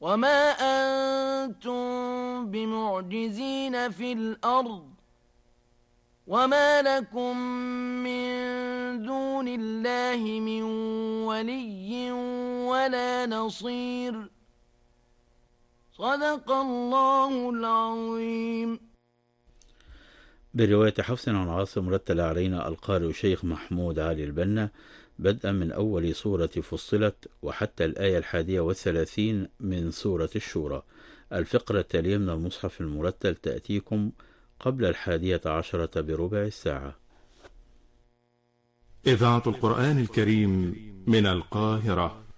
وما أنتم بمعجزين في الأرض وما لكم من دون الله من ولي ولا نصير. صدق الله العظيم. برواية حفص عن عاصم رتل علينا القارئ الشيخ محمود علي البنا بدءا من أول سورة فصلت وحتى الآية 31 من سورة الشورى. الفقرة التالية من المصحف المرتل تأتيكم قبل 11 بربع الساعة. إذاعة القرآن الكريم من القاهرة.